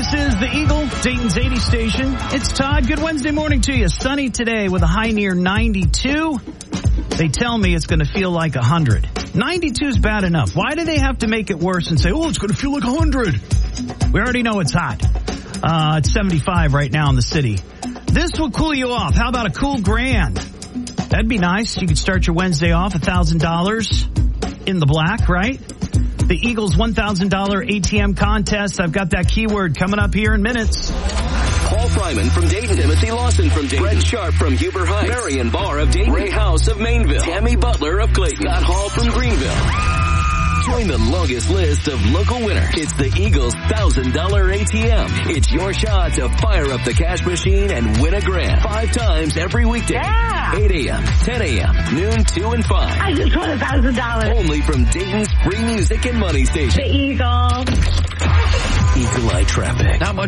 is the Eagle, Dayton's 80 station. It's Todd. Good Wednesday morning to you. Sunny today with a high near 92. They tell me it's going to feel like 100. 92 is bad enough. Why do they have to make it worse and say, oh, it's going to feel like 100? We already know it's hot. It's 75 right now in the city. This will cool you off. How about a cool grand? That'd be nice. You could start your Wednesday off $1,000 in the black, right? The Eagles $1,000 ATM contest. I've got that keyword coming up here in minutes. Paul Fryman from Dayton, Timothy Lawson from Dayton, Brett Sharp from Huber Heights, Marion Barr of Dayton, Ray House of Mainville, Tammy Butler of Clayton, Scott Hall from Greenville. Join the longest list of local winners. It's the Eagles $1,000 ATM. It's your shot to fire up the cash machine and win a grand 5 times every weekday. Yeah. 8 a.m., 10 a.m., noon, 2 and 5. I just won $1,000. Only from Dayton's free music and money station. The Eagle. Eagle Eye Traffic. Not much